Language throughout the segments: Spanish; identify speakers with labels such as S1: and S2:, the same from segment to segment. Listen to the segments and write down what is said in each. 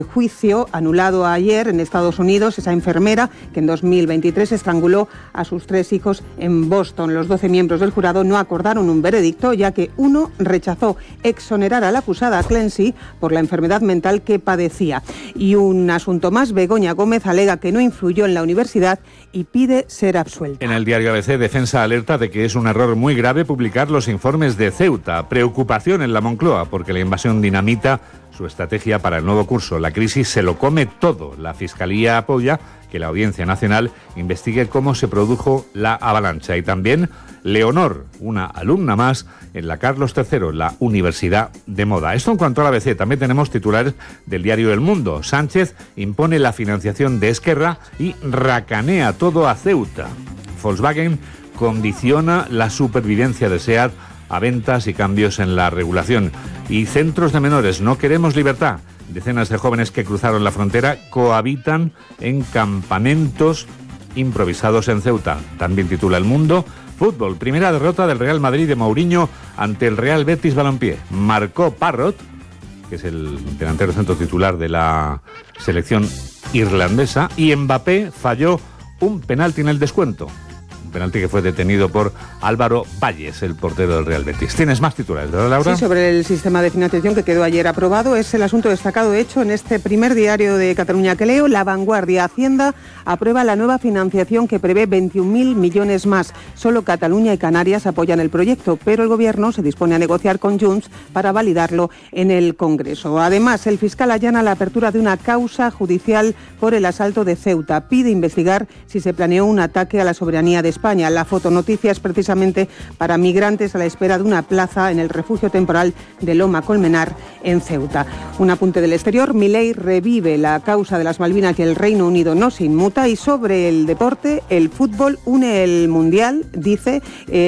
S1: juicio anulado ayer en Estados Unidos, esa enfermera que en 2023 estranguló a sus 3 hijos en Boston. Los 12 miembros del jurado no acordaron un veredicto, ya que uno rechazó exonerar a la acusada Clancy por la enfermedad mental que padecía. Y un asunto más, Begoña Gómez alega que no influyó en la universidad y pide ser absuelta.
S2: En el diario ABC, Defensa alerta de que es un error muy grave publicar los informes de Ceuta. Preocupación en la Moncloa porque la invasión dinamita su estrategia para el nuevo curso. La crisis se lo come todo. La Fiscalía apoya que la Audiencia Nacional investigue cómo se produjo la avalancha. Y también Leonor, una alumna más en la Carlos III, la Universidad de Moda. Esto en cuanto a la ABC. También tenemos titulares del diario El Mundo. Sánchez impone la financiación de Esquerra y racanea todo a Ceuta. Volkswagen condiciona la supervivencia de SEAT a ventas y cambios en la regulación. Y centros de menores, no queremos libertad. Decenas de jóvenes que cruzaron la frontera cohabitan en campamentos improvisados en Ceuta. También titula El Mundo. Fútbol, primera derrota del Real Madrid de Mourinho ante el Real Betis Balompié. Marcó Parrott, que es el delantero centro titular de la selección irlandesa, y Mbappé falló un penalti en el descuento. Penalti que fue detenido por Álvaro Valles, el portero del Real Betis. ¿Tienes más titulares, verdad, Laura?
S1: Sí, sobre el sistema de financiación que quedó ayer aprobado. Es el asunto destacado, hecho, en este primer diario de Cataluña que leo. La Vanguardia. Hacienda aprueba la nueva financiación que prevé 21.000 millones más. Solo Cataluña y Canarias apoyan el proyecto, pero el Gobierno se dispone a negociar con Junts para validarlo en el Congreso. Además, el fiscal allana la apertura de una causa judicial por el asalto de Ceuta. Pide investigar si se planeó un ataque a la soberanía de España. La fotonoticia es precisamente para migrantes a la espera de una plaza en el refugio temporal de Loma Colmenar en Ceuta. Un apunte del exterior. Milei revive la causa de las Malvinas y el Reino Unido no se inmuta. Y sobre el deporte, el fútbol une el Mundial, dice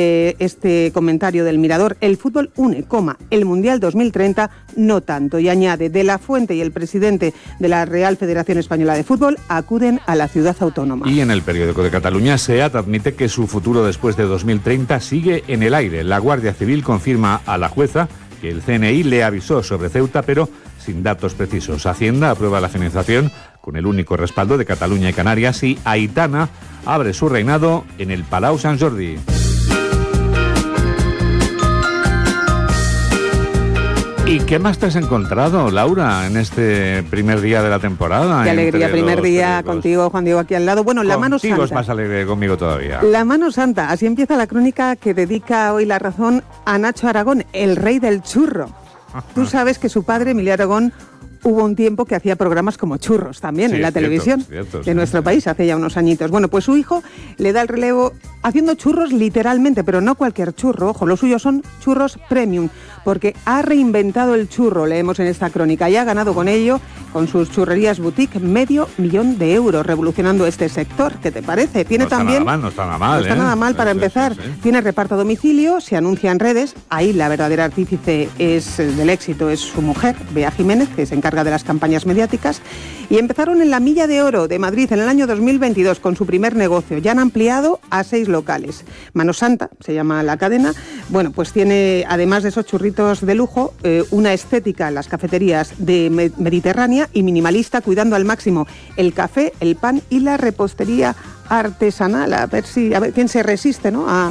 S1: este comentario del Mirador. El fútbol une, el Mundial 2030 no tanto. Y añade, De la Fuente y el presidente de la Real Federación Española de Fútbol acuden a la ciudad autónoma.
S2: Y en el periódico de Cataluña, SEAT admite que su futuro después de 2030 sigue en el aire. La Guardia Civil confirma a la jueza que el CNI le avisó sobre Ceuta, pero sin datos precisos. Hacienda aprueba la financiación con el único respaldo de Cataluña y Canarias, y Aitana abre su reinado en el Palau Sant Jordi. ¿Y qué más te has encontrado, Laura, en este primer día de la temporada?
S1: Qué alegría, primer día contigo, Juan Diego, aquí al lado. Bueno, la mano santa.
S2: Contigo es más alegre, conmigo todavía.
S1: La mano santa, así empieza la crónica que dedica hoy La Razón a Nacho Aragón, el rey del churro. Tú sabes que su padre, Emilio Aragón, hubo un tiempo que hacía programas como churros también, sí, en la televisión de nuestro país, hace ya unos añitos. Bueno, pues su hijo le da el relevo haciendo churros literalmente, pero no cualquier churro. Ojo, los suyos son churros premium, porque ha reinventado el churro, leemos en esta crónica, y ha ganado con ello, con sus churrerías boutique, 500.000 euros, revolucionando este sector. ¿Qué te parece? Tiene también...
S2: No está nada mal.
S1: No está nada mal para empezar. Sí. Tiene reparto a domicilio, se anuncia en redes. Ahí la verdadera artífice del éxito es su mujer, Bea Jiménez, que se encarga de las campañas mediáticas. Y empezaron en la Milla de Oro de Madrid en el año 2022 con su primer negocio. Ya han ampliado a 6 locales. Mano Santa se llama la cadena. Bueno, pues tiene, además de esos churritos de lujo, una estética en las cafeterías de mediterránea y minimalista, cuidando al máximo el café, el pan y la repostería artesanal. A ver quién se resiste, ¿no? A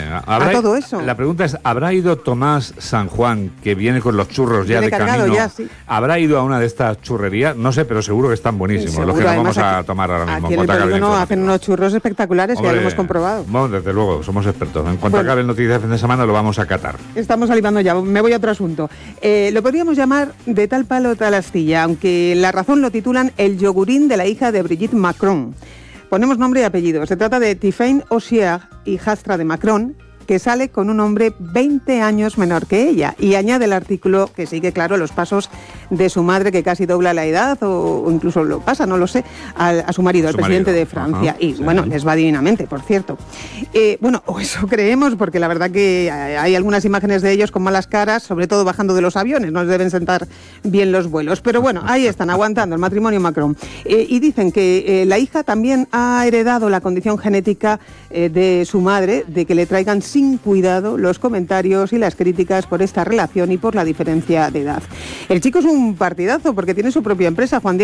S1: todo eso.
S2: La pregunta es, ¿habrá ido Tomás San Juan, que viene con los churros ya de camino?
S1: Ya, sí.
S2: ¿Habrá ido a una de estas churrerías? No sé, pero seguro que están buenísimos. Seguro, los que nos vamos a tomar ahora mismo.
S1: Aquí en el polígono hacen unos churros espectaculares. Hombre, ya lo hemos comprobado.
S2: Bueno, desde luego, somos expertos. En cuanto acabe el noticiero de fin de semana, lo vamos a catar.
S1: Estamos salivando ya. Me voy a otro asunto. Lo podríamos llamar de tal palo tal astilla, aunque La Razón lo titulan El yogurín de la hija de Brigitte Macron. Ponemos nombre y apellido. Se trata de Tiffaine Auchier, hijastra de Macron, que sale con un hombre 20 años menor que ella. Y añade el artículo que sigue, claro, los pasos de su madre, que casi dobla la edad, o incluso lo pasa, no lo sé, a su marido, al presidente de Francia. Ajá, y sí, bueno, les va divinamente, por cierto. Bueno, o eso creemos, porque la verdad que hay algunas imágenes de ellos con malas caras, sobre todo bajando de los aviones, no les deben sentar bien los vuelos. Pero bueno, ahí están, aguantando el matrimonio Macron. Y dicen que la hija también ha heredado la condición genética de su madre, de que le traigan sin cuidado los comentarios y las críticas por esta relación y por la diferencia de edad. El chico es un un partidazo porque tiene su propia empresa, Juan Diego.